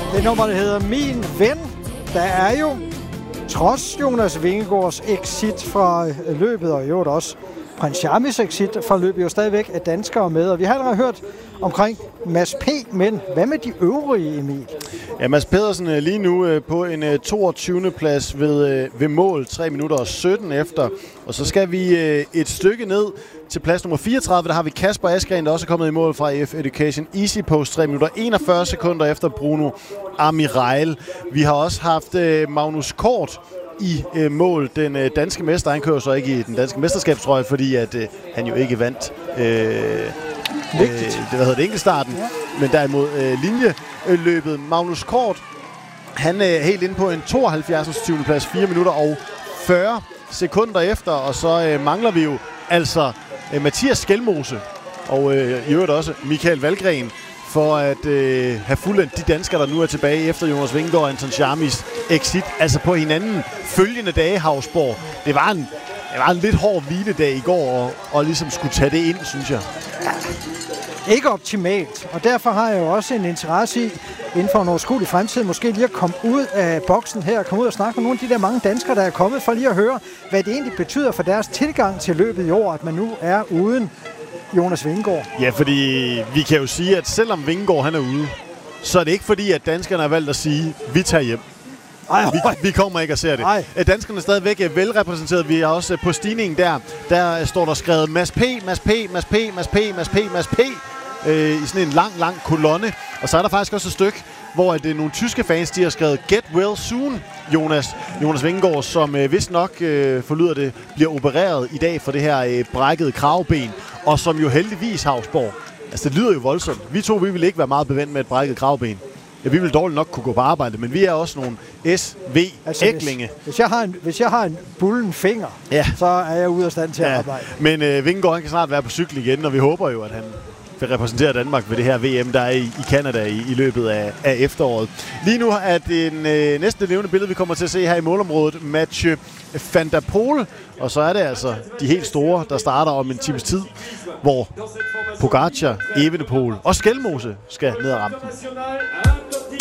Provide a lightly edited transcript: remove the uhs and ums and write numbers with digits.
Det nummer, der hedder Min Ven. Der er jo, trods Jonas Vingegaards exit fra løbet, og jo også Prins Charmis exit fra løbet, jo stadigvæk er danskere med. Og vi har allerede hørt omkring Mads P., men hvad med de øvrige, Emil? Ja, Mads Pedersen lige nu på en 22. plads ved mål, 3 minutter og 17 efter. Og så skal vi et stykke ned til plads nummer 34. Der har vi Kasper Askren, der også er kommet i mål fra EF Education Easy Post, 3 minutter 41 sekunder efter Bruno Amirail. Vi har også haft Magnus Kort i mål. Den danske mester, han kører så ikke i den danske mesterskabstrøje, fordi at han jo ikke vandt det enkeltstarten, ja. Men derimod linjeløbet. Magnus Kort, han er helt inde på en 72. plads, 4 minutter og 40 sekunder efter, og så mangler vi jo altså Mathias Skelmose og i øvrigt også Michael Valgren for at have fuldendt de danskere, der nu er tilbage efter Jonas Vingegaard og Anton Charmis exit, altså på hinanden følgende dage, Hausborg. Det var en lidt hård hviledag i går, og ligesom skulle tage det ind, synes jeg. Ja, ikke optimalt, og derfor har jeg jo også en interesse i, inden for en overskuelig fremtid, måske lige at komme ud af boksen her, og komme ud og snakke med nogle af de der mange danskere, der er kommet, for lige at høre, hvad det egentlig betyder for deres tilgang til løbet i år, at man nu er uden Jonas Vingegaard. Ja, fordi vi kan jo sige, at selvom Vingegaard han er ude, så er det ikke fordi, at danskerne har valgt at sige, vi tager hjem. Vi kommer ikke og ser det. Danskerne er stadigvæk velrepræsenteret. Vi er også på stigningen der står der skrevet Mads P, Mads P, Mads P, Mads P, Mads P, Mads P i sådan en lang kolonne. Og så er der faktisk også et stykke, hvor det er nogle tyske fans, de har skrevet Get well soon, Jonas Vingegaard, som vist nok forlyder det, bliver opereret i dag for det her brækkede kravben, og som jo heldigvis Hausborg. Altså det lyder jo voldsomt. Vi vil ikke være meget bevendt med et brækket kravben. Ja, vi vil dårligt nok kunne gå på arbejde, men vi er også nogle SV-æglinge. Altså, hvis jeg har en bullen finger, ja, så er jeg ude af stand til at arbejde. Men Vingegaard, han kan snart være på cykel igen, og vi håber jo, at han vil repræsentere Danmark ved det her VM, der er i Canada i løbet af efteråret. Lige nu er det næste levende billede, vi kommer til at se her i målområdet, Mathieu van der Poel. Og så er det altså de helt store, der starter om en times tid, hvor Pogačar, Evenepoel og Skelmose skal ned ad rampen.